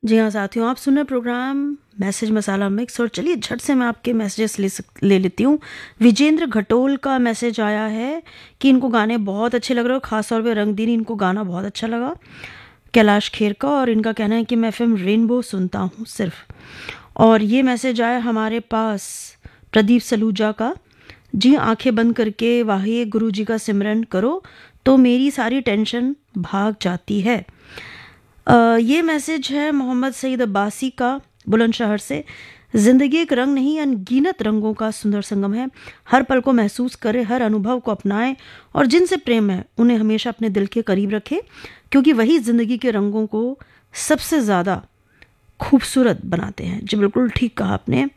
जी हाँ साथियों, आप सुन रहे प्रोग्राम मैसेज मसाला मिक्स। और चलिए झट से मैं आपके मैसेजेस ले लेती हूँ। विजेंद्र घटोल का मैसेज आया है कि इनको गाने बहुत अच्छे लग रहे हो, खास तौर पे रंगदीनी इनको गाना बहुत अच्छा लगा। कैलाश खेर का, और इनका कहना है कि मैं एफएम रेनबो सुनता हूँ सिर्फ। और ये मैसेज आया हमारे पास प्रदीप सलूजा का। जी, आंखें बंद करके वाहे गुरु जी का सिमरन करो तो मेरी सारी टेंशन भाग जाती है। ये मैसेज है मोहम्मद सईद अब्बासी का बुलंदशहर से। जिंदगी एक रंग नहीं, अनगिनत रंगों का सुंदर संगम है। हर पल को महसूस करे, हर अनुभव को अपनाएं और जिनसे प्रेम है उन्हें हमेशा अपने दिल के करीब रखें, क्योंकि वही जिंदगी के रंगों को सबसे ज़्यादा खूबसूरत बनाते हैं। जी बिल्कुल ठीक कहा आपने।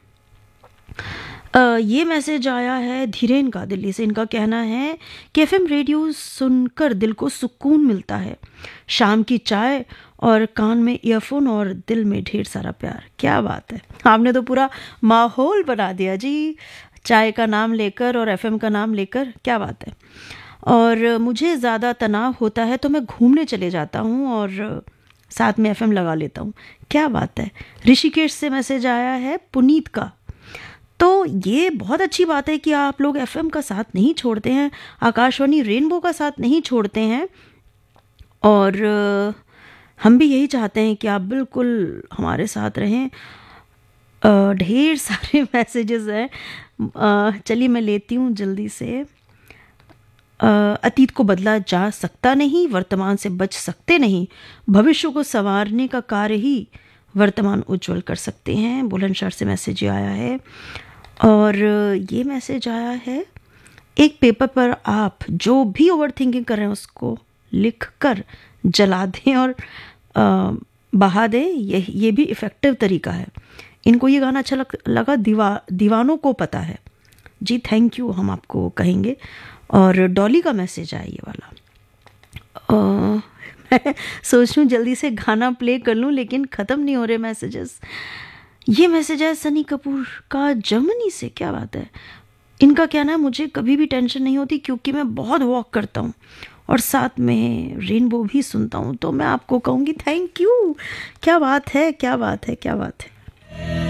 ये मैसेज आया है धीरेन का दिल्ली से। इनका कहना है कि एफएम रेडियो सुनकर दिल को सुकून मिलता है। शाम की चाय और कान में ईयरफोन और दिल में ढेर सारा प्यार। क्या बात है, आपने तो पूरा माहौल बना दिया जी, चाय का नाम लेकर और एफएम का नाम लेकर। क्या बात है। और मुझे ज़्यादा तनाव होता है तो मैं घूमने चले जाता हूँ और साथ में एफएम लगा लेता हूँ। क्या बात है। ऋषिकेश से मैसेज आया है पुनीत का। तो ये बहुत अच्छी बात है कि आप लोग एफएम का साथ नहीं छोड़ते हैं, आकाशवाणी रेनबो का साथ नहीं छोड़ते हैं। और हम भी यही चाहते हैं कि आप बिल्कुल हमारे साथ रहें। ढेर सारे मैसेजेस हैं। चलिए मैं लेती हूँ जल्दी से। अतीत को बदला जा सकता नहीं, वर्तमान से बच सकते नहीं, भविष्य को संवारने का कार्य ही वर्तमान उज्जवल कर सकते हैं। बुलंदशहर से मैसेज आया है। और ये मैसेज आया है, एक पेपर पर आप जो भी ओवर थिंकिंग कर रहे हैं उसको लिख कर जला दें और बहा दें। ये भी इफ़ेक्टिव तरीका है। इनको ये गाना अच्छा लगा। दीवानों को पता है। जी थैंक यू, हम आपको कहेंगे। और डॉली का मैसेज आया ये वाला। मैं सोच रही हूँ जल्दी से गाना प्ले कर लूँ, लेकिन ख़त्म नहीं हो रहे मैसेजेस। ये मैसेज है सनी कपूर का जर्मनी से। क्या बात है। इनका कहना है मुझे कभी भी टेंशन नहीं होती क्योंकि मैं बहुत वॉक करता हूँ और साथ में रेनबो भी सुनता हूँ। तो मैं आपको कहूँगी थैंक यू। क्या बात है, क्या बात है, क्या बात है।